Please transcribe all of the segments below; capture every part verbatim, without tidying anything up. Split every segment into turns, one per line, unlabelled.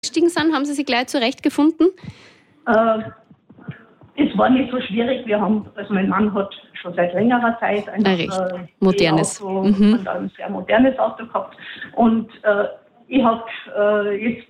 Gestiegen sind, haben Sie sich gleich zurechtgefunden?
Äh, es war nicht so schwierig. Wir haben, also mein Mann hat schon seit längerer Zeit ein
äh, modernes,
Auto,
mhm.
und ein sehr modernes Auto gehabt. Und äh, ich habe äh, jetzt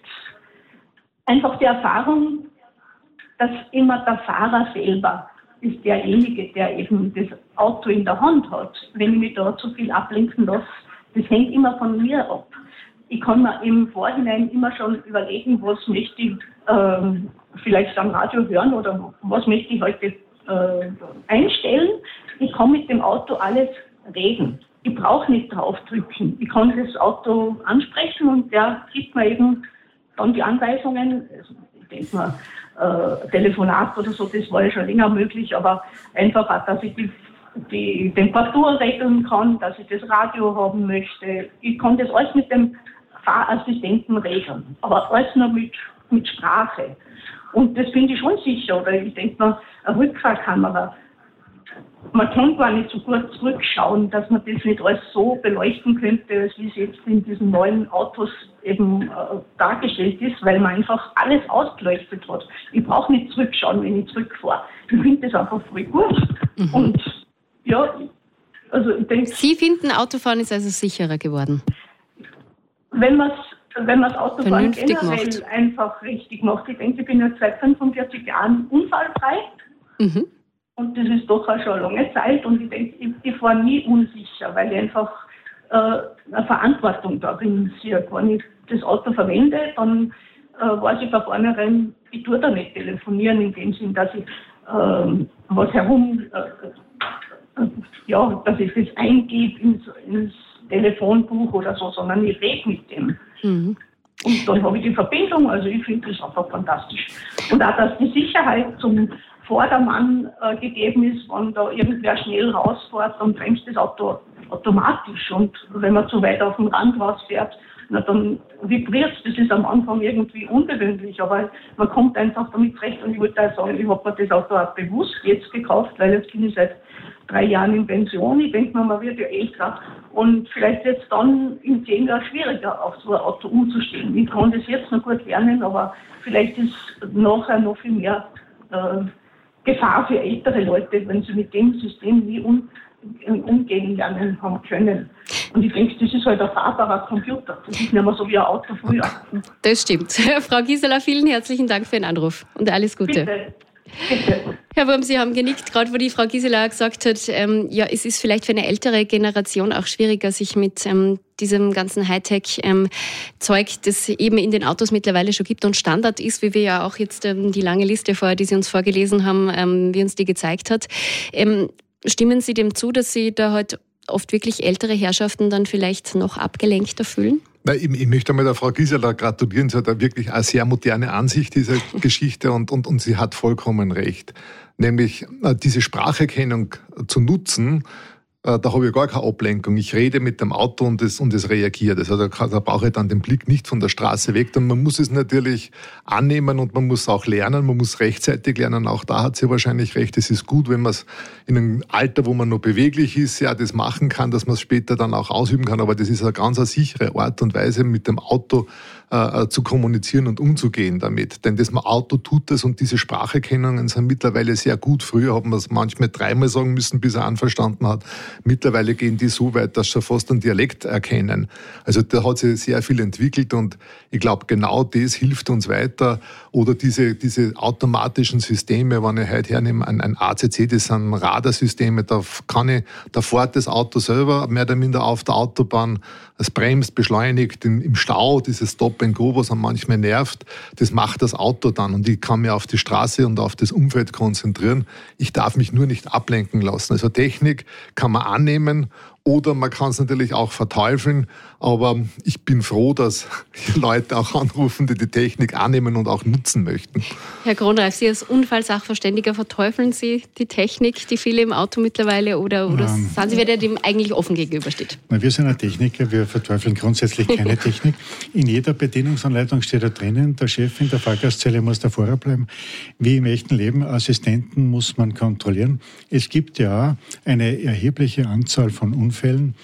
einfach die Erfahrung, dass immer der Fahrer selber ist derjenige, der eben das Auto in der Hand hat. Wenn ich mich da zu viel ablenken lasse, das hängt immer von mir ab. Ich kann mir im Vorhinein immer schon überlegen, was möchte ich äh, vielleicht am Radio hören oder was möchte ich heute äh, einstellen. Ich kann mit dem Auto alles reden. Ich brauche nicht draufdrücken. Ich kann das Auto ansprechen und der gibt mir eben dann die Anweisungen. Also ich denke mal, äh, Telefonat oder so, das war ja schon länger möglich, aber einfach auch, dass ich die, die Temperatur regeln kann, dass ich das Radio haben möchte. Ich kann das alles mit dem Fahrassistenten regeln, aber alles nur mit, mit Sprache. Und das finde ich schon sicher, oder ich denke mal, eine Rückfahrkamera, man kann gar nicht so gut zurückschauen, dass man das nicht alles so beleuchten könnte, wie es jetzt in diesen neuen Autos eben äh, dargestellt ist, weil man einfach alles ausgeleuchtet hat. Ich brauche nicht zurückschauen, wenn ich zurückfahre. Ich finde das einfach voll gut. Mhm. Und ja, also ich denke...
Sie finden, Autofahren ist also sicherer geworden?
Wenn man wenn man das Autofahren
vernünftig
generell
macht.
einfach richtig macht. Ich denke, ich bin jetzt seit fünfundvierzig Jahren unfallfrei. Mhm. Und das ist doch auch schon eine lange Zeit. Und ich denke, ich, ich fahre nie unsicher, weil ich einfach äh, eine Verantwortung darin sehe. Wenn ich das Auto verwende, dann äh, weiß ich von vornherein, ich tue da nicht telefonieren, in dem Sinn, dass ich äh, was herum, äh, äh, ja, dass ich das eingebe ins, ins Telefonbuch oder so, sondern ich rede mit dem. Mhm. Und dann habe ich die Verbindung, also ich finde das einfach fantastisch. Und auch, dass die Sicherheit zum Vordermann äh, gegeben ist, wenn da irgendwer schnell rausfährt, dann bremst das Auto automatisch. Und wenn man zu weit auf dem Rand rausfährt, na, dann vibriert es. Das ist am Anfang irgendwie ungewöhnlich, aber man kommt einfach damit zurecht. Und ich würde auch sagen, ich habe mir das Auto auch bewusst jetzt gekauft, weil jetzt bin ich seit drei Jahren in Pension. Ich denke mal, man wird ja älter. Und vielleicht wird es dann in zehn Jahren schwieriger, auf so ein Auto umzustehen. Ich kann das jetzt noch gut lernen, aber vielleicht ist nachher noch viel mehr äh, Gefahr für ältere Leute, wenn sie mit dem System nie um, umgehen lernen haben können. Und ich denke, das ist halt ein fahrbarer Computer. Das ist nicht mehr so wie ein Auto früher.
Das stimmt. Frau Gisela, vielen herzlichen Dank für den Anruf und alles Gute.
Bitte. Bitte.
Herr Wurm, Sie haben genickt, gerade wo die Frau Gisela gesagt hat, ähm, ja, es ist vielleicht für eine ältere Generation auch schwieriger, sich mit ähm, diesem ganzen Hightech-Zeug, ähm, das eben in den Autos mittlerweile schon gibt und Standard ist, wie wir ja auch jetzt ähm, die lange Liste vorher, die Sie uns vorgelesen haben, ähm, wie uns die gezeigt hat. Ähm, stimmen Sie dem zu, dass Sie da halt oft wirklich ältere Herrschaften dann vielleicht noch abgelenkter fühlen?
Na, ich, ich möchte einmal der Frau Gisela gratulieren. Sie hat da wirklich eine sehr moderne Ansicht dieser Geschichte und, und, und sie hat vollkommen recht. Nämlich diese Spracherkennung zu nutzen, da habe ich gar keine Ablenkung. Ich rede mit dem Auto und es, und es reagiert. Also da, da brauche ich dann den Blick nicht von der Straße weg. Und man muss es natürlich annehmen und man muss auch lernen. Man muss rechtzeitig lernen. Auch da hat sie wahrscheinlich recht. Es ist gut, wenn man es in einem Alter, wo man noch beweglich ist, ja, das machen kann, dass man es später dann auch ausüben kann. Aber das ist eine ganz eine sichere Art und Weise, mit dem Auto äh, zu kommunizieren und umzugehen damit. Denn das Auto tut das und diese Spracherkennungen sind mittlerweile sehr gut. Früher hat man es manchmal dreimal sagen müssen, bis er anverstanden hat. Mittlerweile gehen die so weit, dass sie fast einen Dialekt erkennen. Also da hat sich sehr viel entwickelt und ich glaube, genau das hilft uns weiter. Oder diese, diese automatischen Systeme, wenn ich heute hernehme, ein, ein A C C, das sind Radarsysteme, da kann ich, da fährt das Auto selber mehr oder minder auf der Autobahn, es bremst, beschleunigt, in, im Stau, dieses Stop and Go, was einem manchmal nervt, das macht das Auto dann und ich kann mich auf die Straße und auf das Umfeld konzentrieren. Ich darf mich nur nicht ablenken lassen. Also Technik kann man annehmen oder man kann es natürlich auch verteufeln, aber ich bin froh, dass Leute auch anrufen, die die Technik annehmen und auch nutzen möchten.
Herr Kronreif, Sie als Unfallsachverständiger, verteufeln Sie die Technik, die viele im Auto mittlerweile, oder, oder ähm, sind Sie wer, der dem eigentlich offen gegenübersteht?
Na, wir sind ein Techniker, wir verteufeln grundsätzlich keine Technik. In jeder Bedienungsanleitung steht da drinnen, der Chef in der Fahrgastzelle muss der Fahrer bleiben. Wie im echten Leben, Assistenten muss man kontrollieren. Es gibt ja eine erhebliche Anzahl von Unfällen,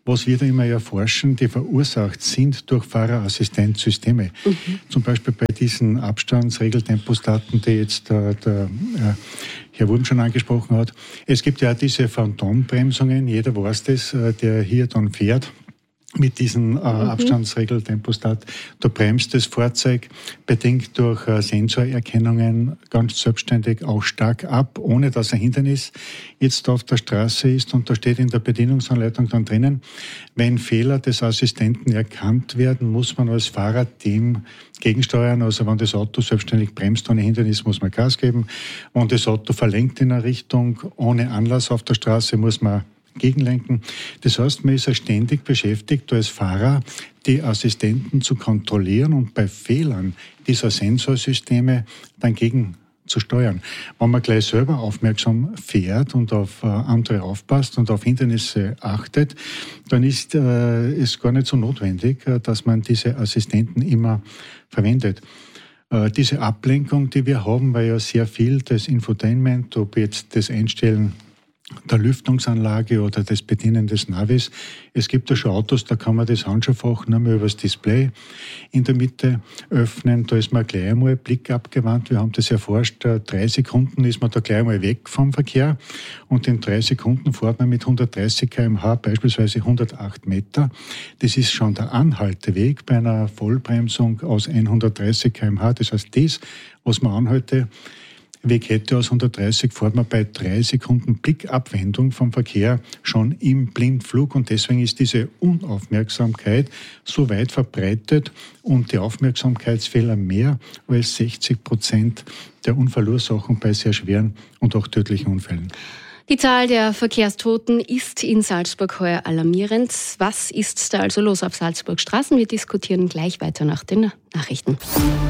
was wir da immer erforschen, die verursacht sind durch Fahrerassistenzsysteme. Mhm. Zum Beispiel bei diesen Abstandsregeltempostaten, die jetzt der, der äh, Herr Wurm schon angesprochen hat. Es gibt ja auch diese Phantombremsungen, jeder weiß das, äh, der hier dann fährt. Mit diesen äh, mhm. Abstandsregeltempostat, da bremst das Fahrzeug bedingt durch äh, Sensorerkennungen ganz selbstständig auch stark ab, ohne dass ein Hindernis jetzt auf der Straße ist. Und da steht in der Bedienungsanleitung dann drinnen, wenn Fehler des Assistenten erkannt werden, muss man als Fahrer dem gegensteuern. Also wenn das Auto selbstständig bremst ohne Hindernis, muss man Gas geben. Wenn das Auto verlenkt in eine Richtung ohne Anlass auf der Straße, muss man gegenlenken. Das heißt, man ist ja ständig beschäftigt, als Fahrer die Assistenten zu kontrollieren und bei Fehlern dieser Sensorsysteme dann gegenzusteuern. Wenn man gleich selber aufmerksam fährt und auf äh, andere aufpasst und auf Hindernisse achtet, dann ist äh, es gar nicht so notwendig, äh, dass man diese Assistenten immer verwendet. Äh, diese Ablenkung, die wir haben, war ja sehr viel das Infotainment, ob jetzt das Einstellen der Lüftungsanlage oder das Bedienen des Navis. Es gibt ja schon Autos, da kann man das Handschuhfach nur mehr über das Display in der Mitte öffnen. Da ist man gleich einmal Blick abgewandt. Wir haben das erforscht. Drei Sekunden ist man da gleich einmal weg vom Verkehr und in drei Sekunden fährt man mit hundertdreißig Kilometer pro Stunde beispielsweise hundertacht Meter. Das ist schon der Anhalteweg bei einer Vollbremsung aus hundertdreißig Kilometer pro Stunde. Das heißt, das, was man anhalte, Weg hätte aus hundertdreißig, fährt man bei drei Sekunden Blickabwendung vom Verkehr schon im Blindflug und deswegen ist diese Unaufmerksamkeit so weit verbreitet und die Aufmerksamkeitsfehler mehr als sechzig Prozent der Unfallursachen bei sehr schweren und auch tödlichen Unfällen.
Die Zahl der Verkehrstoten ist in Salzburg heuer alarmierend. Was ist da also los auf Salzburg Straßen? Wir diskutieren gleich weiter nach den Nachrichten.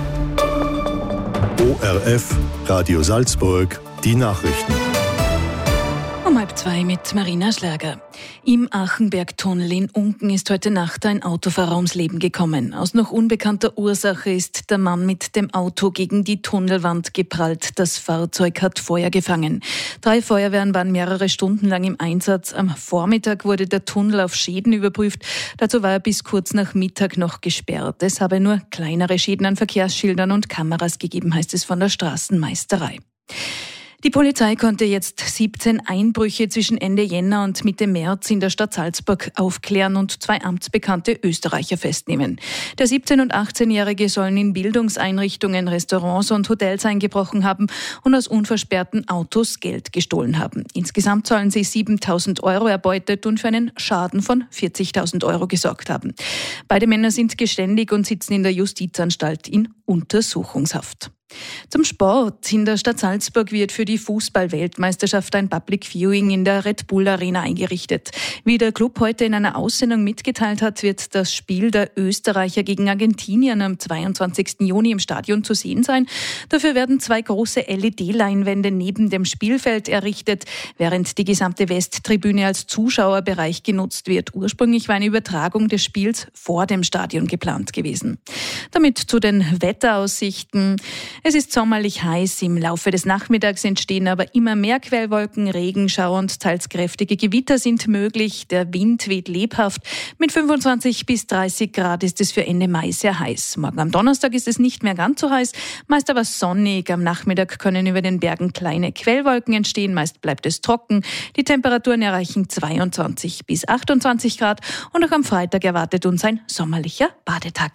O R F, Radio Salzburg, die Nachrichten.
Um halb zwei mit Marina Schlager. Im Achenbergtunnel in Unken ist heute Nacht ein Autofahrer ums Leben gekommen. Aus noch unbekannter Ursache ist der Mann mit dem Auto gegen die Tunnelwand geprallt. Das Fahrzeug hat Feuer gefangen. Drei Feuerwehren waren mehrere Stunden lang im Einsatz. Am Vormittag wurde der Tunnel auf Schäden überprüft. Dazu war er bis kurz nach Mittag noch gesperrt. Es habe nur kleinere Schäden an Verkehrsschildern und Kameras gegeben, heißt es von der Straßenmeisterei. Die Polizei konnte jetzt siebzehn Einbrüche zwischen Ende Jänner und Mitte März in der Stadt Salzburg aufklären und zwei amtsbekannte Österreicher festnehmen. Der siebzehn- und achtzehnjährige sollen in Bildungseinrichtungen, Restaurants und Hotels eingebrochen haben und aus unversperrten Autos Geld gestohlen haben. Insgesamt sollen sie siebentausend Euro erbeutet und für einen Schaden von vierzigtausend Euro gesorgt haben. Beide Männer sind geständig und sitzen in der Justizanstalt in Untersuchungshaft. Zum Sport. In der Stadt Salzburg wird für die Fußball-Weltmeisterschaft ein Public Viewing in der Red Bull Arena eingerichtet. Wie der Club heute in einer Aussendung mitgeteilt hat, wird das Spiel der Österreicher gegen Argentinien am zweiundzwanzigsten Juni im Stadion zu sehen sein. Dafür werden zwei große L E D-Leinwände neben dem Spielfeld errichtet, während die gesamte Westtribüne als Zuschauerbereich genutzt wird. Ursprünglich war eine Übertragung des Spiels vor dem Stadion geplant gewesen. Damit zu den Wetteraussichten. Es ist sommerlich heiß, im Laufe des Nachmittags entstehen aber immer mehr Quellwolken, Regenschauer und teils kräftige Gewitter sind möglich. Der Wind weht lebhaft. Mit fünfundzwanzig bis dreißig Grad ist es für Ende Mai sehr heiß. Morgen am Donnerstag ist es nicht mehr ganz so heiß, meist aber sonnig. Am Nachmittag können über den Bergen kleine Quellwolken entstehen, meist bleibt es trocken. Die Temperaturen erreichen zweiundzwanzig bis achtundzwanzig Grad und auch am Freitag erwartet uns ein sommerlicher Badetag.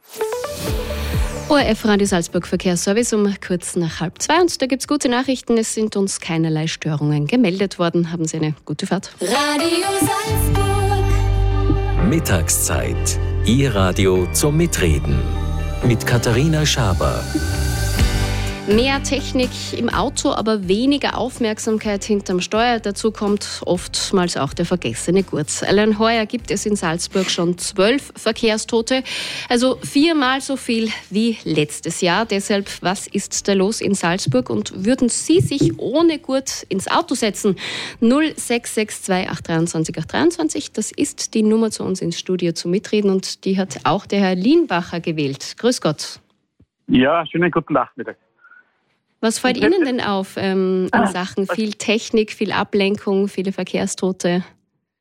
O R F Radio Salzburg Verkehrsservice um kurz nach halb zwei. Und da gibt es gute Nachrichten. Es sind uns keinerlei Störungen gemeldet worden. Haben Sie eine gute Fahrt.
Radio Salzburg.
Mittagszeit. Ihr Radio zum Mitreden. Mit Katharina Schaber.
Mehr Technik im Auto, aber weniger Aufmerksamkeit hinterm Steuer. Dazu kommt oftmals auch der vergessene Gurt. Allein heuer gibt es in Salzburg schon zwölf Verkehrstote, also viermal so viel wie letztes Jahr. Deshalb, was ist da los in Salzburg und würden Sie sich ohne Gurt ins Auto setzen? null sechs sechs zwei acht drei zwei acht drei zwei, das ist die Nummer zu uns ins Studio zum Mitreden und die hat auch der Herr Lienbacher gewählt. Grüß Gott.
Ja, schönen guten Nachmittag.
Was fällt Ihnen denn auf ähm, in Sachen viel Technik, viel Ablenkung, viele Verkehrstote?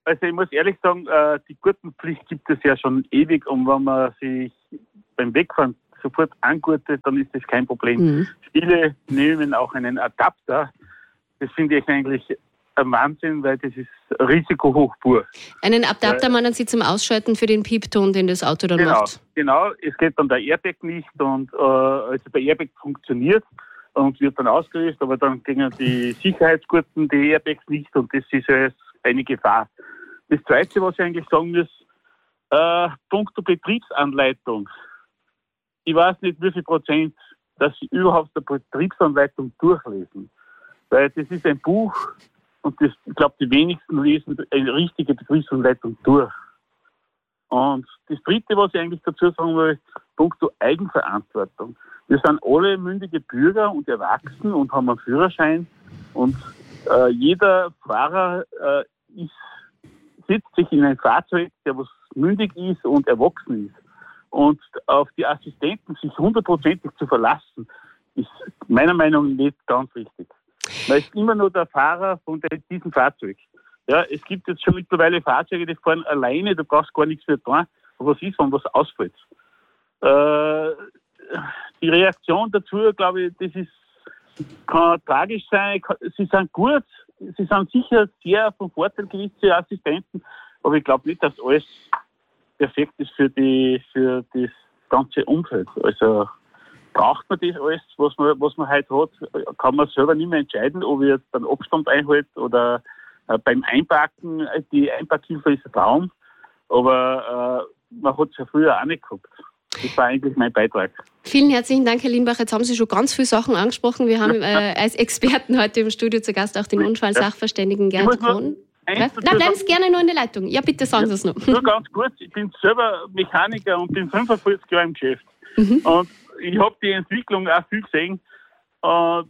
also ich muss ehrlich sagen, die Gurtenpflicht gibt es ja schon ewig und wenn man sich beim Wegfahren sofort angurtet, dann ist das kein Problem. Mhm. Viele nehmen auch einen Adapter. Das finde ich eigentlich ein Wahnsinn, weil das ist Risiko hoch pur.
Einen Adapter äh, meinen Sie zum Ausschalten für den Piepton, den das Auto dann
genau,
macht?
Genau, es geht dann der Airbag nicht und äh, also der Airbag funktioniert und wird dann ausgelöst, aber dann gehen die Sicherheitsgurten, die Airbags nicht und das ist ja eine Gefahr. Das Zweite, was ich eigentlich sagen muss, äh, punkto Betriebsanleitung. Ich weiß nicht, wie viel Prozent, dass Sie überhaupt eine Betriebsanleitung durchlesen. Weil das ist ein Buch und das, ich glaube, die wenigsten lesen eine richtige Betriebsanleitung durch. Und das Dritte, was ich eigentlich dazu sagen will, punkto Eigenverantwortung. Wir sind alle mündige Bürger und erwachsen und haben einen Führerschein und äh, jeder Fahrer äh, ist, sitzt sich in ein Fahrzeug, der was mündig ist und erwachsen ist. Und auf die Assistenten sich hundertprozentig zu verlassen, ist meiner Meinung nach nicht ganz richtig. Man ist immer nur der Fahrer von diesem Fahrzeug. Ja, es gibt jetzt schon mittlerweile Fahrzeuge, die fahren alleine, du brauchst gar nichts mehr tun. Aber was ist, wenn was ausfällt? Äh, die Reaktion dazu, glaube ich, das ist, kann tragisch sein. Sie sind gut, sie sind sicher sehr von Vorteil, gewisse Assistenten, aber ich glaube nicht, dass alles perfekt ist für die für das ganze Umfeld. Also braucht man das alles, was man, was man heute hat, kann man selber nicht mehr entscheiden, ob ich jetzt einen Abstand einhalte oder äh, beim Einparken, die Einparkhilfe ist ein Traum, aber äh, man hat es ja früher auch nicht gehabt. Das war eigentlich mein Beitrag.
Vielen herzlichen Dank, Herr Lindbach. Jetzt haben Sie schon ganz viele Sachen angesprochen. Wir haben äh, als Experten heute im Studio zu Gast auch den Unfallsachverständigen Gerd Krohn. Nein, bleiben Sie gerne nur in der Leitung. Ja, bitte sagen Sie es noch.
Nur ganz kurz, ich bin selber Mechaniker und bin fünfundvierzig Jahre im Geschäft. Mhm. Und ich habe die Entwicklung auch viel gesehen. Und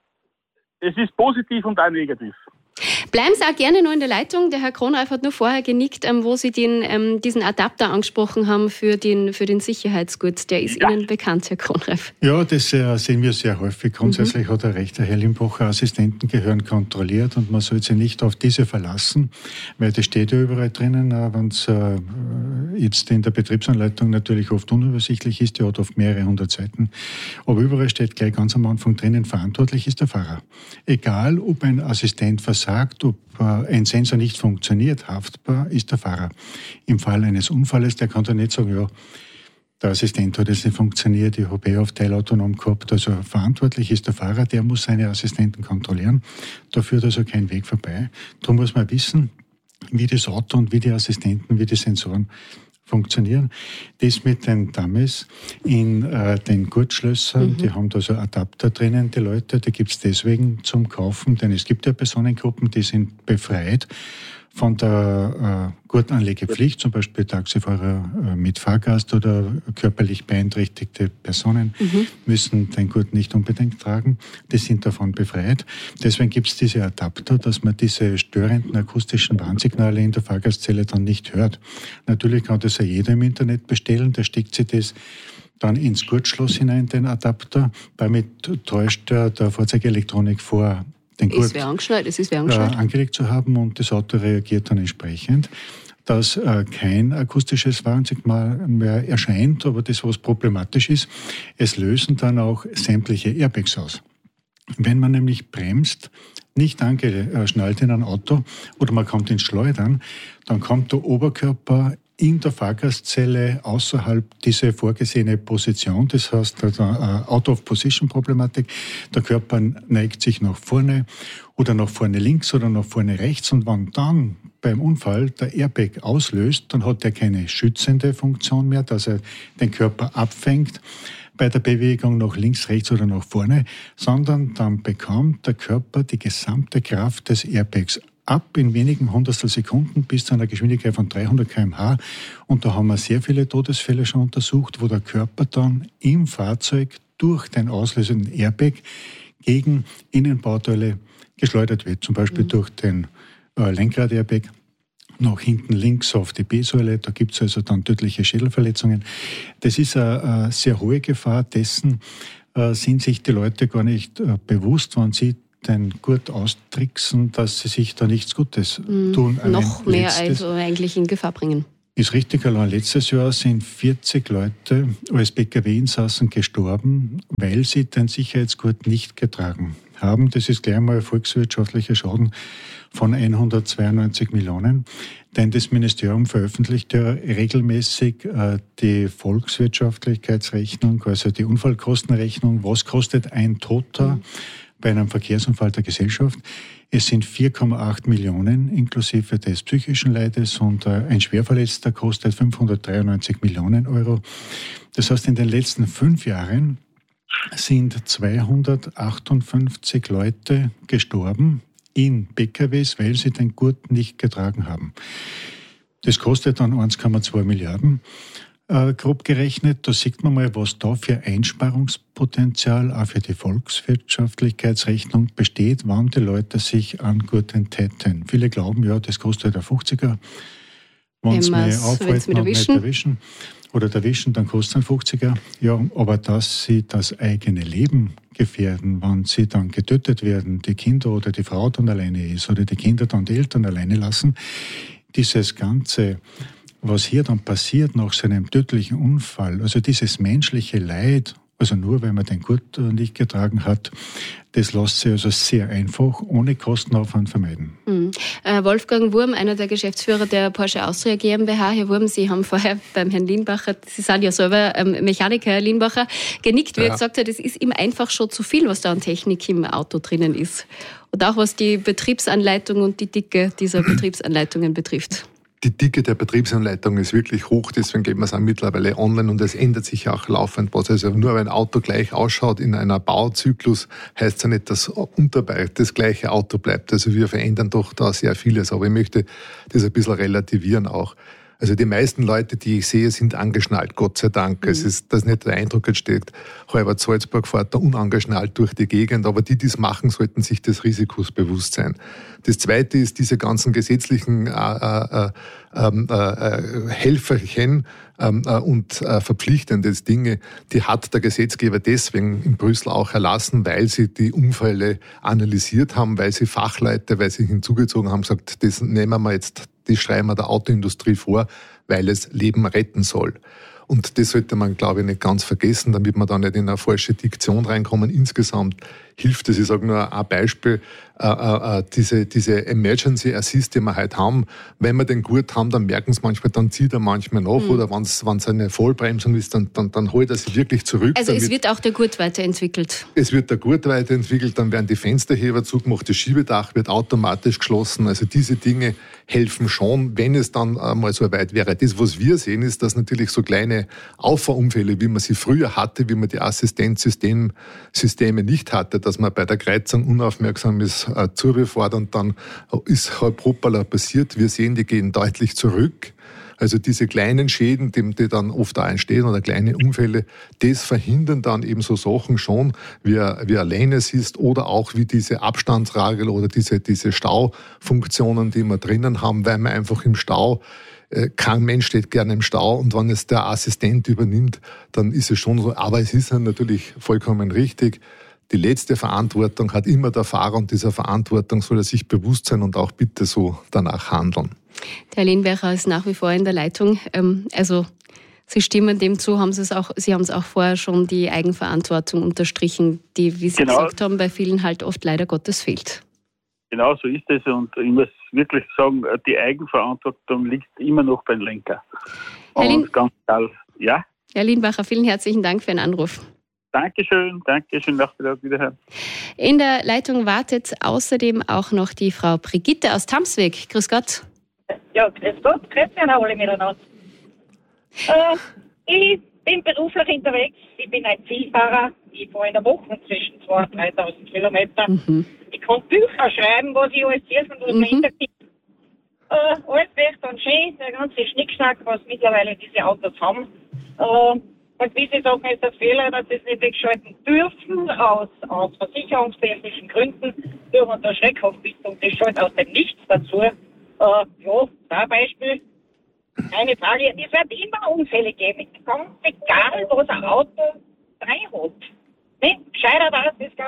es ist positiv und auch negativ.
Bleiben Sie auch gerne noch in der Leitung. Der Herr Kronreif hat nur vorher genickt, ähm, wo Sie den, ähm, diesen Adapter angesprochen haben für den, für den Sicherheitsgurt. Der ist ja Ihnen bekannt, Herr Kronreif.
Ja, das äh, sehen wir sehr häufig. Grundsätzlich mhm. hat er recht, der Herr Limbacher, Assistenten gehören kontrolliert und man soll sich nicht auf diese verlassen, weil das steht ja überall drinnen, äh, wenn es äh, jetzt in der Betriebsanleitung natürlich oft unübersichtlich ist, die hat oft mehrere hundert Seiten, aber überall steht gleich ganz am Anfang drinnen, verantwortlich ist der Fahrer. Egal, ob ein Assistent versagt, ob ein Sensor nicht funktioniert, haftbar ist der Fahrer. Im Fall eines Unfalles, der kann dann nicht sagen, ja, der Assistent hat jetzt nicht funktioniert, ich habe eh auf teilautonom gehabt. Also verantwortlich ist der Fahrer, der muss seine Assistenten kontrollieren. Da führt also kein Weg vorbei. Darum muss man wissen, wie das Auto und wie die Assistenten, wie die Sensoren funktionieren. Das mit den Dummies in äh, den Gurtschlössern, mhm. die haben da so Adapter drinnen, die Leute, die gibt's deswegen zum Kaufen, denn es gibt ja Personengruppen, die sind befreit von der äh, Gurtanlegepflicht, zum Beispiel Taxifahrer äh, mit Fahrgast oder körperlich beeinträchtigte Personen mhm. müssen den Gurt nicht unbedingt tragen. Die sind davon befreit. Deswegen gibt es diese Adapter, dass man diese störenden akustischen Warnsignale in der Fahrgastzelle dann nicht hört. Natürlich kann das ja jeder im Internet bestellen, da steckt sich das dann ins Gurtschloss hinein, den Adapter. Damit täuscht der, der Fahrzeugelektronik vor, den Gurt
ist angeschnallt, es ist äh,
angelegt zu haben und das Auto reagiert dann entsprechend, dass äh, kein akustisches Warnsignal mehr erscheint, aber das, was problematisch ist, es lösen dann auch sämtliche Airbags aus. Wenn man nämlich bremst, nicht angeschnallt in ein Auto oder man kommt ins Schleudern, dann kommt der Oberkörper in der Fahrgastzelle außerhalb dieser vorgesehene Position, das heißt also Out-of-Position-Problematik. Der Körper neigt sich nach vorne oder nach vorne links oder nach vorne rechts und wenn dann beim Unfall der Airbag auslöst, dann hat er keine schützende Funktion mehr, dass er den Körper abfängt bei der Bewegung nach links, rechts oder nach vorne, sondern dann bekommt der Körper die gesamte Kraft des Airbags ab in wenigen Hundertstel Sekunden bis zu einer Geschwindigkeit von dreihundert Kilometer pro Stunde. Und da haben wir sehr viele Todesfälle schon untersucht, wo der Körper dann im Fahrzeug durch den auslösenden Airbag gegen Innenbauteile geschleudert wird. Zum Beispiel mhm. durch den äh, Lenkrad-Airbag nach hinten links auf die B-Säule. Da gibt es also dann tödliche Schädelverletzungen. Das ist eine, eine sehr hohe Gefahr. Dessen äh, sind sich die Leute gar nicht äh, bewusst, wenn sie Leuten gut austricksen, dass sie sich da nichts Gutes mm, tun.
Noch mehr also eigentlich in Gefahr bringen.
Ist richtig, allein letztes Jahr sind vierzig Leute als P K W-Insassen gestorben, weil sie den Sicherheitsgurt nicht getragen haben. Das ist gleich mal ein volkswirtschaftlicher Schaden von hundertzweiundneunzig Millionen. Denn das Ministerium veröffentlicht ja regelmäßig äh, die Volkswirtschaftlichkeitsrechnung, also die Unfallkostenrechnung. Was kostet ein Toter mhm. bei einem Verkehrsunfall der Gesellschaft? Es sind vier Komma acht Millionen inklusive des psychischen Leides und äh, ein Schwerverletzter kostet fünfhundertdreiundneunzig Millionen Euro. Das heißt, in den letzten fünf Jahren sind zweihundertachtundfünfzig Leute gestorben in P K Ws, weil sie den Gurt nicht getragen haben. Das kostet dann eins Komma zwei Milliarden. Äh, grob gerechnet, da sieht man mal, was da für Einsparungspotenzial auch für die Volkswirtschaftlichkeitsrechnung besteht, wann die Leute sich angurten täten. Viele glauben, ja, das kostet ein fünfziger. Wenn sie mich aufhalten und nicht erwischen oder erwischen, dann kostet es ein fünfziger. Ja, aber dass sie das eigene Leben gefährden, wenn sie dann getötet werden, die Kinder oder die Frau dann alleine ist oder die Kinder dann die Eltern alleine lassen, dieses ganze, was hier dann passiert nach so einem tödlichen Unfall, also dieses menschliche Leid, also nur weil man den Gurt nicht getragen hat, das lässt sich also sehr einfach, ohne Kostenaufwand vermeiden.
Mhm. Äh, Wolfgang Wurm, einer der Geschäftsführer der Porsche Austria GmbH. Herr Wurm, Sie haben vorher beim Herrn Lienbacher, Sie sind ja selber ähm, Mechaniker, Herr Lienbacher, genickt, wie ja. er gesagt hat, es ist ihm einfach schon zu viel, was da an Technik im Auto drinnen ist. Und auch was die Betriebsanleitung und die Dicke dieser Betriebsanleitungen betrifft.
Die Dicke der Betriebsanleitung ist wirklich hoch, deswegen geht man es auch mittlerweile online und es ändert sich auch laufend was. Also nur weil ein Auto gleich ausschaut in einer Bauzyklus, heißt es ja nicht, dass unterbei das gleiche Auto bleibt. Also wir verändern doch da sehr vieles, aber ich möchte das ein bisschen relativieren auch. Also die meisten Leute, die ich sehe, sind angeschnallt, Gott sei Dank. Mhm. Es ist, dass nicht der Eindruck entsteht, Halbert Salzburg fährt da unangeschnallt durch die Gegend, aber die, die es machen, sollten sich des Risikos bewusst sein. Das Zweite ist diese ganzen gesetzlichen äh, äh, äh, äh, Helferchen äh, und äh, verpflichtende Dinge, die hat der Gesetzgeber deswegen in Brüssel auch erlassen, weil sie die Unfälle analysiert haben, weil sie Fachleute, weil sie hinzugezogen haben, gesagt, das nehmen wir jetzt, das schreiben wir der Autoindustrie vor, weil es Leben retten soll. Und das sollte man, glaube ich, nicht ganz vergessen, damit wir da nicht in eine falsche Diktion reinkommen. Insgesamt hilft es, ich sage nur ein Beispiel, äh, äh, diese, diese Emergency Assist, die wir heute haben, wenn wir den Gurt haben, dann merken sie manchmal, dann zieht er manchmal nach mhm. oder wenn es eine Vollbremsung ist, dann, dann, dann holt er sich wirklich zurück.
Also es wird auch der Gurt weiterentwickelt? Es
wird der Gurt weiterentwickelt, dann werden die Fensterheber zugemacht, das Schiebedach wird automatisch geschlossen. Also diese Dinge helfen schon, wenn es dann mal so weit wäre. Das, was wir sehen, ist, dass natürlich so kleine Auffahrunfälle, wie man sie früher hatte, wie man die Assistenzsysteme nicht hatte, dass man bei der Kreuzung unaufmerksam ist, äh, zubefahrt und dann ist halb hoppala passiert. Wir sehen, die gehen deutlich zurück. Also diese kleinen Schäden, die, die dann oft auch entstehen oder kleine Unfälle, das verhindern dann eben so Sachen schon, wie, wie ein Lane Assist oder auch wie diese Abstandsregel oder diese, diese Staufunktionen, die wir drinnen haben, weil man einfach im Stau, äh, kein Mensch steht gerne im Stau und wenn es der Assistent übernimmt, dann ist es schon so. Aber es ist dann natürlich vollkommen richtig. Die letzte Verantwortung hat immer der Fahrer und dieser Verantwortung soll er sich bewusst sein und auch bitte so danach handeln.
Der Herr Lienbacher ist nach wie vor in der Leitung. Also Sie stimmen dem zu, haben Sie es auch, Sie haben es auch vorher schon die Eigenverantwortung unterstrichen, die, wie Sie genau. gesagt haben, bei vielen halt oft leider Gottes fehlt.
Genau so ist es und ich muss wirklich sagen, die Eigenverantwortung liegt immer noch beim Lenker.
Herr, Lien-
ganz klar, ja?
Herr Lienbacher, vielen herzlichen Dank für den Anruf.
Dankeschön, Dankeschön, Nachmittag wiederhören.
In der Leitung wartet außerdem auch noch die Frau Brigitte aus Tamsweg. Grüß Gott.
Ja, grüß Gott, grüß euch alle miteinander. Äh, ich bin beruflich unterwegs, ich bin ein Zielfahrer, ich fahre in der Woche zwischen zweitausend und dreitausend Kilometer. Mhm. Ich kann Bücher schreiben, was ich alles sehe und was mhm. mir hintergibt. Äh, alles recht und schön, der ganze Schnickschnack, was mittlerweile diese Autos haben. Äh, Und wie Sie sagen, ist das Fehler, dass Sie es nicht wegschalten dürfen, aus, aus versicherungstechnischen Gründen, durch unter Schreckhafbildung. Das schaut aus dem Nichts dazu. Äh, ja, da ein Beispiel. Keine Frage. Es wird immer Unfälle geben. Ganz egal, was ein Auto rein hat. Nicht? Gescheiter das, das glaube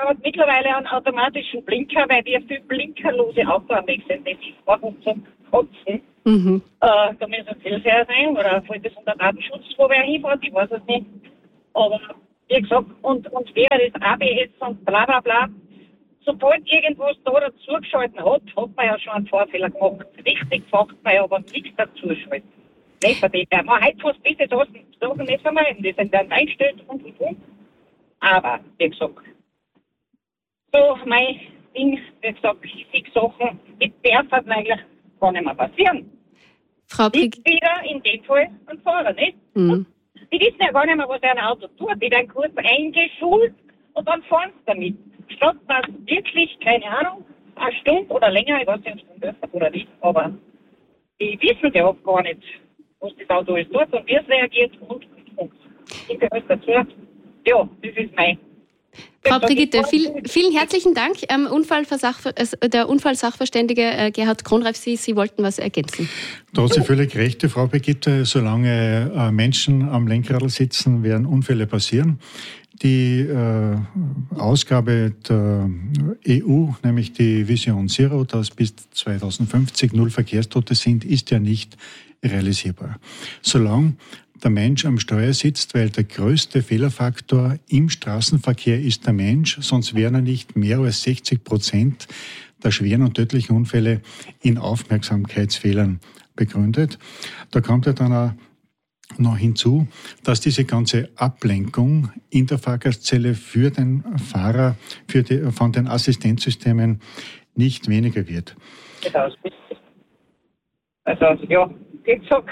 hat mittlerweile einen automatischen Blinker, weil wir viel blinkerlose Autoanweg sind. Das ist einfach zum Kotzen. Mhm. Äh, da müssen Zielfehler sein oder fällt das unter Datenschutz, wo wer hinfährt, ich weiß es nicht. Aber wie gesagt, und, und wer das A B S und bla bla bla, sobald irgendwas da dazugeschalten hat, hat man ja schon einen Fahrfehler gemacht. Richtig macht man ja aber nichts dazuschalten. Nicht von dem her. Man hat fast diese Sachen nicht vermeiden, die sind dann eingestellt und und und. Aber, wie gesagt, so mein Ding, wie gesagt, die Sachen, die dürfen eigentlich gar nicht mehr passieren.
Frau Prig-
nicht wieder in dem Fall ein Fahrer, nicht? Mhm. Die wissen ja gar nicht mehr, was ein Auto tut. Die werden kurz eingeschult und dann fahren sie damit. Statt dass wirklich, keine Ahnung, eine Stunde oder länger, ich weiß nicht, ob es öfter oder nicht, aber die wissen ja oft gar nicht, was das Auto alles tut und wie es reagiert und und und. Ich gehöre dazu. Ja, das ist mein.
Frau Brigitte, viel, vielen herzlichen Dank. Ähm, Unfallversachver- äh, der Unfallsachverständige äh, Gerhard Kronreif, Sie, Sie wollten was ergänzen.
Da hat sie völlig recht, Frau Brigitte. Solange äh, Menschen am Lenkrad sitzen, werden Unfälle passieren. Die äh, Ausgabe der E U, nämlich die Vision Zero, dass bis zweitausendfünfzig null Verkehrstote sind, ist ja nicht realisierbar. Solange der Mensch am Steuer sitzt, weil der größte Fehlerfaktor im Straßenverkehr ist der Mensch, sonst wären er nicht mehr als sechzig Prozent der schweren und tödlichen Unfälle in Aufmerksamkeitsfehlern begründet. Da kommt ja dann auch noch hinzu, dass diese ganze Ablenkung in der Fahrgastzelle für den Fahrer für die, von den Assistenzsystemen nicht weniger wird.
Also, ja, wie gesagt,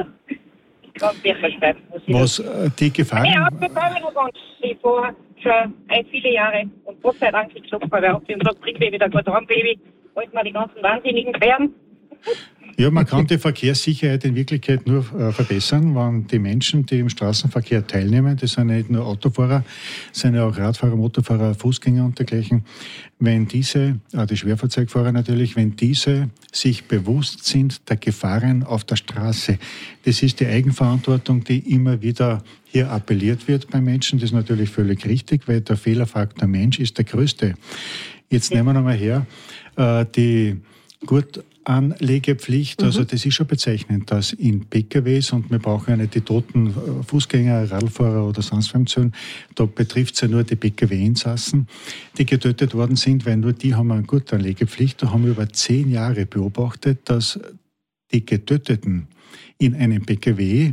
ich kann Bücher schreiben.
Was die Gefahren...
Ja, ich habe noch ganz. Ich fahre schon viele Jahre und Gott sei Dank, ich glaube, bei der Hauptsache sagt, bring mir wieder gut ran, Baby, halt mal die ganzen wahnsinnigen Bären.
Ja, man kann die Verkehrssicherheit in Wirklichkeit nur äh, verbessern, wenn die Menschen, die im Straßenverkehr teilnehmen, das sind nicht nur Autofahrer, sind ja auch Radfahrer, Motorfahrer, Fußgänger und dergleichen, wenn diese, äh, die Schwerfahrzeugfahrer natürlich, wenn diese sich bewusst sind der Gefahren auf der Straße. Das ist die Eigenverantwortung, die immer wieder hier appelliert wird bei Menschen. Das ist natürlich völlig richtig, weil der Fehlerfaktor Mensch ist der größte. Jetzt nehmen wir nochmal her, äh, die gut Anlegepflicht, also das ist schon bezeichnend, dass in P K Ws, und wir brauchen ja nicht die toten Fußgänger, Radlfahrer oder sonst wem zu, da betrifft es ja nur die P K W-Insassen, die getötet worden sind, weil nur die haben eine Gutanlegepflicht. Da haben wir über zehn Jahre beobachtet, dass die Getöteten in einem P K W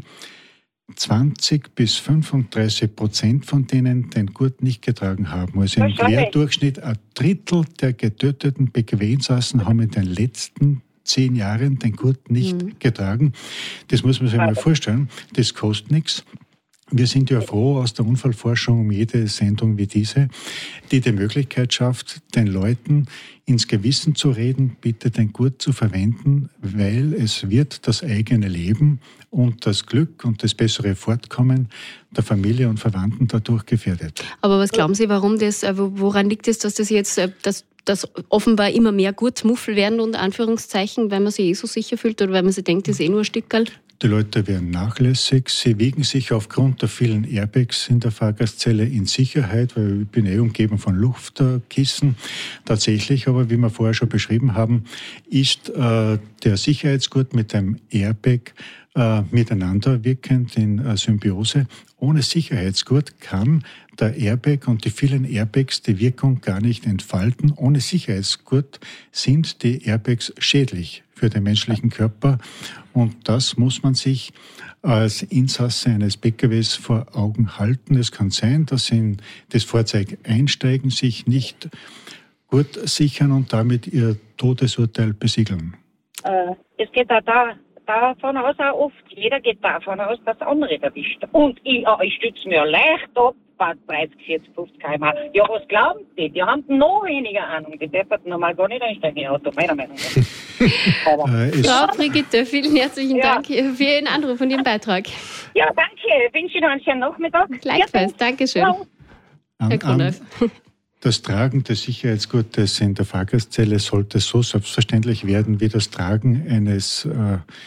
zwanzig bis fünfunddreißig Prozent von denen den Gurt nicht getragen haben. Also im Querdurchschnitt ein Drittel der getöteten P K W-Insassen haben in den letzten zehn Jahren den Gurt nicht mhm. getragen. Das muss man sich mal vorstellen. Das kostet nichts. Wir sind ja froh aus der Unfallforschung um jede Sendung wie diese, die die Möglichkeit schafft, den Leuten ins Gewissen zu reden, bitte den Gurt zu verwenden, weil es wird das eigene Leben und das Glück und das bessere Fortkommen der Familie und Verwandten dadurch gefährdet.
Aber was glauben Sie, warum das, woran liegt es, dass das jetzt, dass dass offenbar immer mehr Gurtmuffel werden, unter Anführungszeichen, weil man sich eh so sicher fühlt oder weil man sich denkt, das ist eh nur ein Stickerl?
Die Leute werden nachlässig, sie wiegen sich aufgrund der vielen Airbags in der Fahrgastzelle in Sicherheit, weil ich bin eh umgeben von Luftkissen. Tatsächlich, aber wie wir vorher schon beschrieben haben, ist äh, der Sicherheitsgurt mit dem Airbag äh, miteinander wirkend in äh, Symbiose. Ohne Sicherheitsgurt kann der Airbag und die vielen Airbags die Wirkung gar nicht entfalten. Ohne Sicherheitsgurt sind die Airbags schädlich für den menschlichen Körper. Und das muss man sich als Insasse eines P K Ws vor Augen halten. Es kann sein, dass Sie in das Fahrzeug einsteigen, sich nicht gut sichern und damit Ihr Todesurteil besiegeln.
Äh, es geht auch da, davon aus auch oft, jeder geht davon aus, dass andere erwischt. Und ich, ich stütze mir leicht ab, dreißig, vierzig, fünfzig Kilometer pro Stunde. Ja, was glauben die? Die haben noch weniger Ahnung. Die dürfen normal gar nicht einsteigen in Auto, meiner Meinung nach.
äh,
Frau Brigitte, vielen herzlichen
ja.
Dank für Ihren Anruf und Ihren Beitrag.
Ja, danke. Ich wünsche Ihnen einen schönen Nachmittag.
Gleichfalls. Ja, Dankeschön. Ja.
An, an das Tragen des Sicherheitsgurtes in der Fahrgastzelle sollte so selbstverständlich werden wie das Tragen eines äh,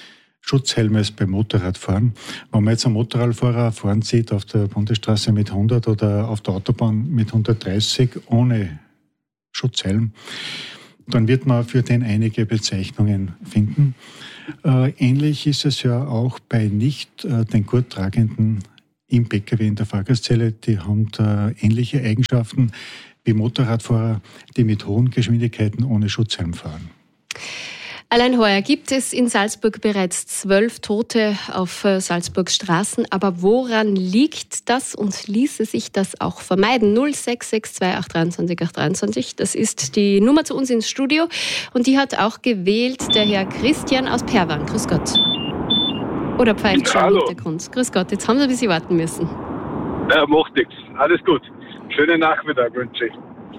Schutzhelme als beim Motorradfahren. Wenn man jetzt einen Motorradfahrer fahren sieht auf der Bundesstraße mit hundert oder auf der Autobahn mit hundertdreißig ohne Schutzhelm, dann wird man für den einige Bezeichnungen finden. Äh, ähnlich ist es ja auch bei nicht äh, den Gurttragenden im P K W in der Fahrgastzelle. Die haben da ähnliche Eigenschaften wie Motorradfahrer, die mit hohen Geschwindigkeiten ohne Schutzhelm fahren.
Allein heuer gibt es in Salzburg bereits zwölf Tote auf Salzburgs Straßen. Aber woran liegt das und ließe sich das auch vermeiden? null sechs sechs zwei acht drei zwei acht drei zwei. Das ist die Nummer zu uns ins Studio. Und die hat auch gewählt der Herr Christian aus Perwan. Grüß Gott. Oder pfeift schon im Hintergrund. Grüß Gott, jetzt haben Sie ein bisschen warten müssen.
Ja, macht nichts. Alles gut. Schönen Nachmittag wünsche ich.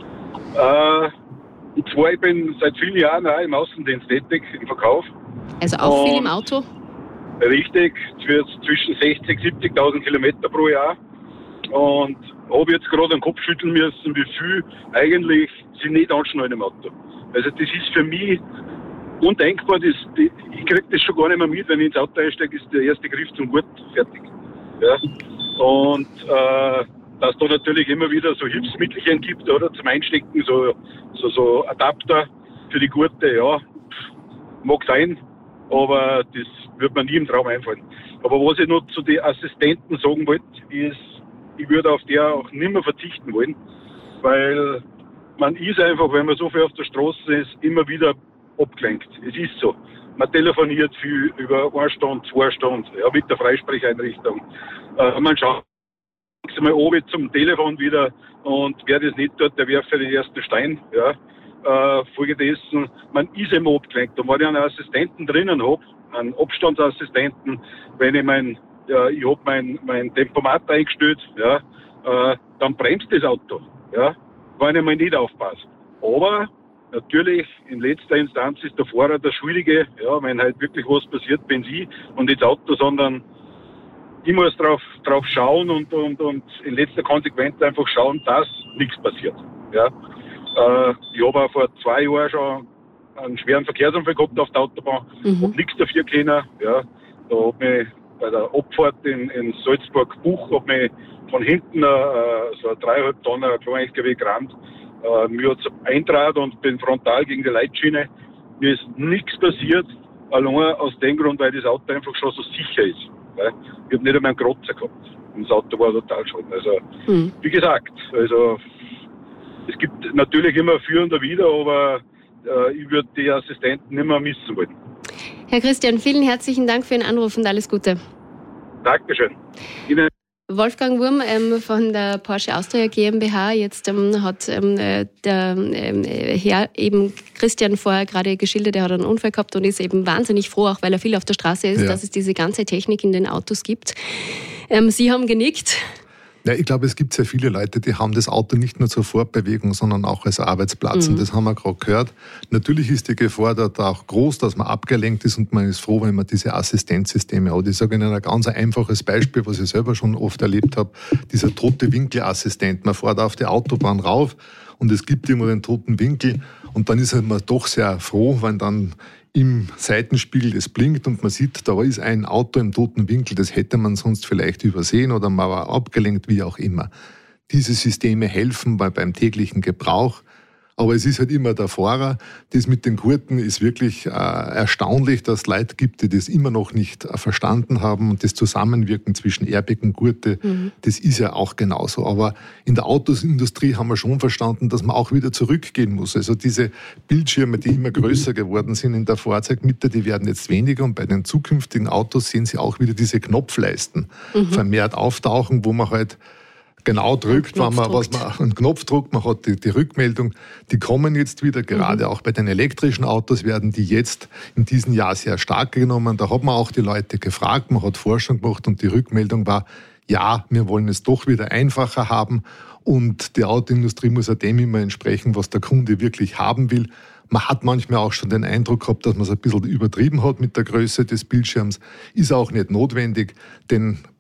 Äh, Und zwar, ich bin seit vielen Jahren auch im Außendienst tätig, im Verkauf.
Also auch
und
viel im Auto?
Richtig, für zwischen sechzigtausend, siebzigtausend Kilometer pro Jahr. Und habe jetzt gerade den Kopf schütteln müssen, wie viel eigentlich sie nicht anschnallen im Auto. Also das ist für mich undenkbar. Das, die, ich kriege das schon gar nicht mehr mit, wenn ich ins Auto einsteige, ist der erste Griff zum Gurt fertig. Ja. Und äh, dass da natürlich immer wieder so Hilfsmittelchen gibt, oder, zum Einstecken, so, so, so Adapter für die Gurte, ja, mag sein, aber das wird mir nie im Traum einfallen. Aber was ich noch zu den Assistenten sagen wollte, ist, ich würde auf der auch nicht mehr verzichten wollen, weil man ist einfach, wenn man so viel auf der Straße ist, immer wieder abgelenkt. Es ist so. Man telefoniert viel über eine Stunde, zwei Stunden, ja, mit der Freisprecheinrichtung. Äh, man schaut mal oben zum Telefon wieder und wer das nicht tut, der werfe den ersten Stein. Ja. Äh, folgedessen, man ist immer abgelenkt. Und wenn ich einen Assistenten drinnen habe, einen Abstandsassistenten, wenn ich mein, ja, ich habe mein, mein Tempomat eingestellt, ja, äh, dann bremst das Auto, ja, wenn ich mal nicht aufpasse. Aber natürlich, in letzter Instanz ist der Fahrer der Schuldige, ja, wenn halt wirklich was passiert, bin ich und nicht das Auto, sondern ich muss drauf, drauf schauen und, und, und in letzter Konsequenz einfach schauen, dass nichts passiert. Ja. Äh, ich habe auch vor zwei Jahren schon einen schweren Verkehrsunfall gehabt auf der Autobahn, mhm. habe nichts dafür können. Ja. Da hat mich bei der Abfahrt in, in Salzburg-Buch hat mich von hinten äh, so ein dreieinhalb Tonnen kleiner L K W gerammt. Äh, mir hat es eintrat und bin frontal gegen die Leitschiene. Mir ist nichts passiert, allein aus dem Grund, weil das Auto einfach schon so sicher ist. Ja. Ich habe nicht einmal einen Kratzer gehabt. Und das Auto war total schon. Also, mhm. wie gesagt, also es gibt natürlich immer für und wieder, aber äh, ich würde die Assistenten nicht mehr missen wollen.
Herr Christian, vielen herzlichen Dank für Ihren Anruf und alles Gute.
Dankeschön. Ihnen
Wolfgang Wurm ähm, von der Porsche Austria GmbH. Jetzt ähm, hat ähm, der ähm, Herr eben Christian vorher gerade geschildert, er hat einen Unfall gehabt und ist eben wahnsinnig froh, auch weil er viel auf der Straße ist, ja, dass es diese ganze Technik in den Autos gibt. Ähm, Sie haben genickt.
Ja, ich glaube, es gibt sehr viele Leute, die haben das Auto nicht nur zur Fortbewegung, sondern auch als Arbeitsplatz. Mhm. Und das haben wir gerade gehört. Natürlich ist die Gefahr dort auch groß, dass man abgelenkt ist und man ist froh, wenn man diese Assistenzsysteme hat. Ich sage Ihnen ein ganz einfaches Beispiel, was ich selber schon oft erlebt habe. Dieser tote Winkelassistent. Man fährt auf die Autobahn rauf und es gibt immer den toten Winkel. Und dann ist man doch sehr froh, wenn dann im Seitenspiegel es blinkt und man sieht, da ist ein Auto im toten Winkel, das hätte man sonst vielleicht übersehen oder man war abgelenkt, wie auch immer. Diese Systeme helfen bei, beim täglichen Gebrauch, aber es ist halt immer der Fahrer. Das mit den Gurten ist wirklich äh, erstaunlich, dass es Leute gibt, die das immer noch nicht äh, verstanden haben und das Zusammenwirken zwischen Airbag und Gurte, mhm. das ist ja auch genauso. Aber in der Autosindustrie haben wir schon verstanden, dass man auch wieder zurückgehen muss. Also diese Bildschirme, die immer größer geworden sind in der Fahrzeugmitte, die werden jetzt weniger und bei den zukünftigen Autos sehen Sie auch wieder diese Knopfleisten mhm. vermehrt auftauchen, wo man halt genau drückt, wenn man was man einen Knopf drückt, man hat die, die Rückmeldung, die kommen jetzt wieder, gerade mhm. auch bei den elektrischen Autos werden die jetzt in diesem Jahr sehr stark genommen. Da hat man auch die Leute gefragt, man hat Forschung gemacht und die Rückmeldung war, ja, wir wollen es doch wieder einfacher haben und die Autoindustrie muss auch dem immer entsprechen, was der Kunde wirklich haben will. Man hat manchmal auch schon den Eindruck gehabt, dass man es ein bisschen übertrieben hat mit der Größe des Bildschirms. Ist auch nicht notwendig, denn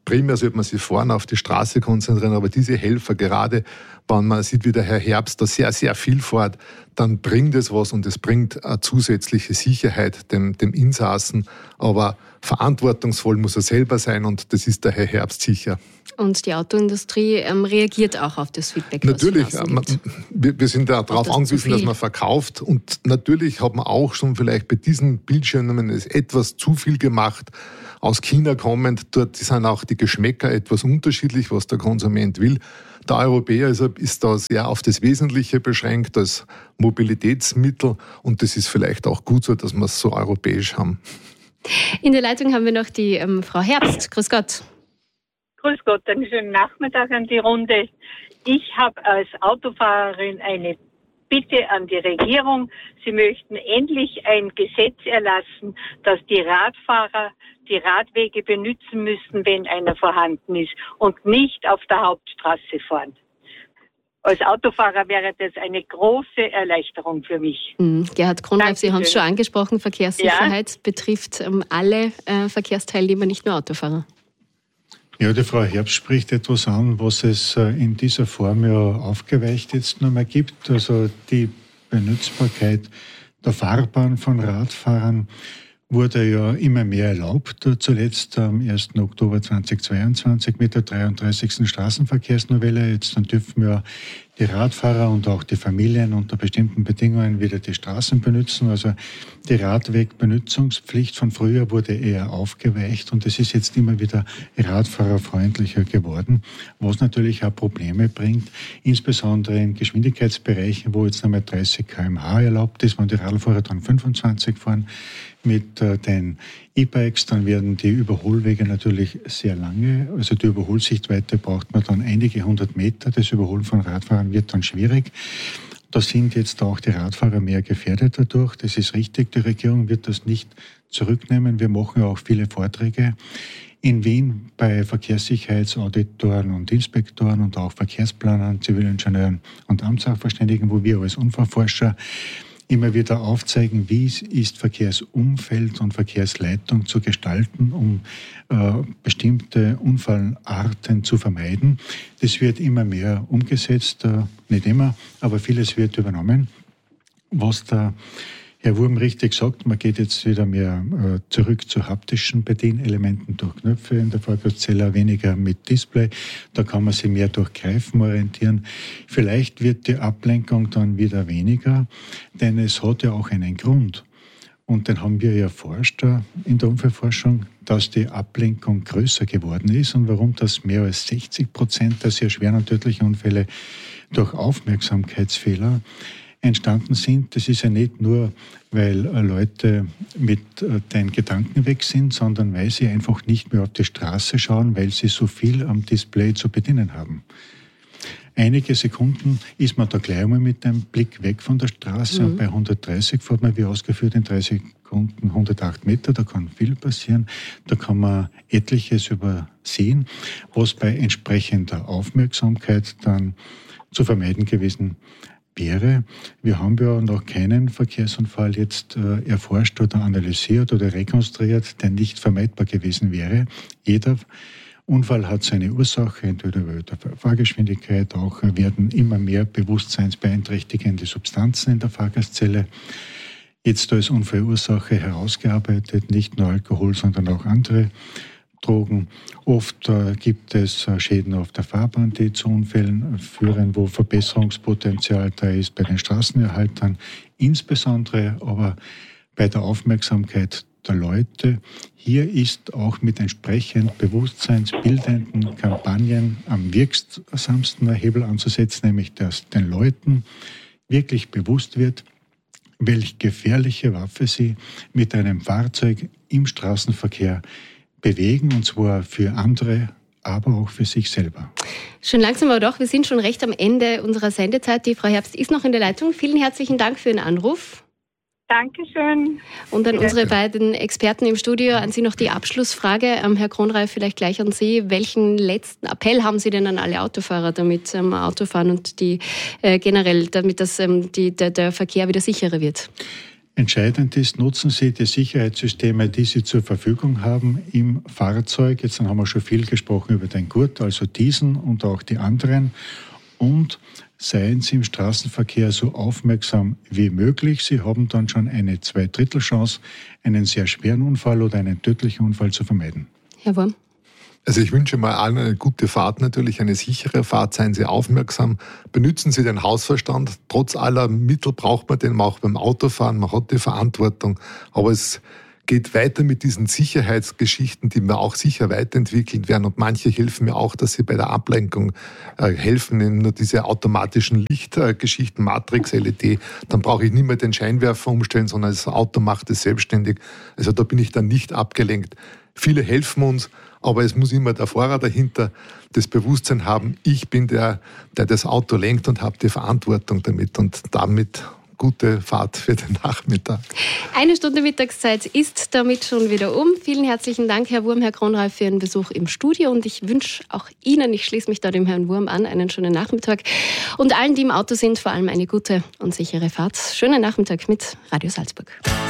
primär sollte man sich vorne auf die Straße konzentrieren, aber diese Helfer, gerade wenn man sieht, wie der Herr Herbst da sehr, sehr viel fährt, dann bringt es was und es bringt eine zusätzliche Sicherheit dem, dem Insassen. Aber verantwortungsvoll muss er selber sein und das ist der Herr Herbst sicher.
Und die Autoindustrie ähm, reagiert auch auf das Feedback,
natürlich,
was
man, wir, wir sind da darauf
das
angewiesen, dass man verkauft. Und natürlich hat man auch schon vielleicht bei diesen Bildschirmen etwas zu viel gemacht. Aus China kommend, dort sind auch die Geschmäcker etwas unterschiedlich, was der Konsument will. Der Europäer ist, ist da sehr auf das Wesentliche beschränkt als Mobilitätsmittel und das ist vielleicht auch gut so, dass wir es so europäisch haben.
In der Leitung haben wir noch die ähm, Frau Herbst. Grüß Gott.
Grüß Gott, einen schönen Nachmittag an die Runde. Ich habe als Autofahrerin eine Bitte an die Regierung. Sie möchten endlich ein Gesetz erlassen, dass die Radfahrer die Radwege benutzen müssen, wenn einer vorhanden ist und nicht auf der Hauptstraße fahren. Als Autofahrer wäre das eine große Erleichterung für mich.
Mhm. Gerhard Kronreif, Sie haben es schon angesprochen, Verkehrssicherheit
ja.
betrifft ähm, alle äh, Verkehrsteilnehmer, nicht nur Autofahrer.
Ja, die Frau Herbst spricht etwas an, was es in dieser Form ja aufgeweicht jetzt noch mal gibt. Also die Benutzbarkeit der Fahrbahn von Radfahrern wurde ja immer mehr erlaubt. Zuletzt am ersten Oktober zweitausendzweiundzwanzig mit der dreiunddreißigsten Straßenverkehrsnovelle. Jetzt dann dürfen wir die Radfahrer und auch die Familien unter bestimmten Bedingungen wieder die Straßen benutzen. Also die Radwegbenutzungspflicht von früher wurde eher aufgeweicht und es ist jetzt immer wieder radfahrerfreundlicher geworden, was natürlich auch Probleme bringt, insbesondere in Geschwindigkeitsbereichen, wo jetzt einmal dreißig Kilometer pro Stunde erlaubt ist, wenn die Radfahrer dann fünfundzwanzig fahren. Mit äh, den E-Bikes, dann werden die Überholwege natürlich sehr lange. Also die Überholsichtweite braucht man dann einige hundert Meter. Das Überholen von Radfahrern wird dann schwierig. Da sind jetzt auch die Radfahrer mehr gefährdet dadurch. Das ist richtig. Die Regierung wird das nicht zurücknehmen. Wir machen ja auch viele Vorträge in Wien bei Verkehrssicherheitsauditoren und Inspektoren und auch Verkehrsplanern, Zivilingenieuren und Amtssachverständigen, wo wir als Unfallforscher immer wieder aufzeigen, wie es ist, Verkehrsumfeld und Verkehrsleitung zu gestalten, um äh, bestimmte Unfallarten zu vermeiden. Das wird immer mehr umgesetzt, äh, nicht immer, aber vieles wird übernommen. Was der Herr Wurm richtig sagt, man geht jetzt wieder mehr äh, zurück zu haptischen Bedienelementen durch Knöpfe in der Fahrgastzelle, weniger mit Display. Da kann man sich mehr durch Greifen orientieren. Vielleicht wird die Ablenkung dann wieder weniger, denn es hat ja auch einen Grund. Und den haben wir ja erforscht in der Unfallforschung, dass die Ablenkung größer geworden ist und warum das mehr als sechzig Prozent der sehr schweren und tödlichen Unfälle durch Aufmerksamkeitsfehler entstanden sind. Das ist ja nicht nur, weil Leute mit den Gedanken weg sind, sondern weil sie einfach nicht mehr auf die Straße schauen, weil sie so viel am Display zu bedienen haben. Einige Sekunden ist man da gleich einmal mit dem Blick weg von der Straße mhm. und bei hundertdreißig fährt man wie ausgeführt in drei Sekunden hundertacht Meter, da kann viel passieren, da kann man etliches übersehen, was bei entsprechender Aufmerksamkeit dann zu vermeiden gewesen wäre. Wir haben ja noch keinen Verkehrsunfall jetzt äh, erforscht oder analysiert oder rekonstruiert, der nicht vermeidbar gewesen wäre. Jeder Unfall hat seine Ursache, entweder über der Fahrgeschwindigkeit, auch werden immer mehr bewusstseinsbeeinträchtigende Substanzen in der Fahrgastzelle jetzt als Unfallursache herausgearbeitet, nicht nur Alkohol, sondern auch andere Drogen. Oft äh, gibt es äh, Schäden auf der Fahrbahn, die zu Unfällen führen, wo Verbesserungspotenzial da ist bei den Straßenerhaltern, insbesondere aber bei der Aufmerksamkeit der Leute. Hier ist auch mit entsprechend bewusstseinsbildenden Kampagnen am wirksamsten ein Hebel anzusetzen, nämlich dass den Leuten wirklich bewusst wird, welche gefährliche Waffe sie mit einem Fahrzeug im Straßenverkehr bewegen, und zwar für andere, aber auch für sich selber.
Schon langsam aber doch, wir sind schon recht am Ende unserer Sendezeit. Die Frau Herbst ist noch in der Leitung. Vielen herzlichen Dank für Ihren Anruf.
Dankeschön.
Und an unsere beiden Experten im Studio, an Sie noch die Abschlussfrage. Ähm, Herr Kronreif, vielleicht gleich an Sie. Welchen letzten Appell haben Sie denn an alle Autofahrer, damit ähm, Autofahren und die äh, generell, damit das, ähm, die, der, der Verkehr wieder sicherer wird?
Entscheidend ist, nutzen Sie die Sicherheitssysteme, die Sie zur Verfügung haben im Fahrzeug. Jetzt haben wir schon viel gesprochen über den Gurt, also diesen und auch die anderen. Und seien Sie im Straßenverkehr so aufmerksam wie möglich. Sie haben dann schon eine Zweidrittelchance, einen sehr schweren Unfall oder einen tödlichen Unfall zu vermeiden.
Herr Wurm.
Also ich wünsche mal allen eine gute Fahrt natürlich, eine sichere Fahrt, seien Sie aufmerksam, benützen Sie den Hausverstand. Trotz aller Mittel braucht man den auch beim Autofahren, man hat die Verantwortung, aber es geht weiter mit diesen Sicherheitsgeschichten, die wir auch sicher weiterentwickelt werden. Und manche helfen mir auch, dass sie bei der Ablenkung äh, helfen, nur diese automatischen Lichtgeschichten, äh, Matrix, L E D. Dann brauche ich nicht mehr den Scheinwerfer umstellen, sondern das Auto macht es selbstständig. Also da bin ich dann nicht abgelenkt. Viele helfen uns, aber es muss immer der Fahrer dahinter das Bewusstsein haben, ich bin der, der das Auto lenkt und habe die Verantwortung damit. Und damit gute Fahrt für den Nachmittag.
Eine Stunde Mittagszeit ist damit schon wieder um. Vielen herzlichen Dank, Herr Wurm, Herr Kronreif, für Ihren Besuch im Studio. Und ich wünsche auch Ihnen, ich schließe mich da dem Herrn Wurm an, einen schönen Nachmittag. Und allen, die im Auto sind, vor allem eine gute und sichere Fahrt. Schönen Nachmittag mit Radio Salzburg.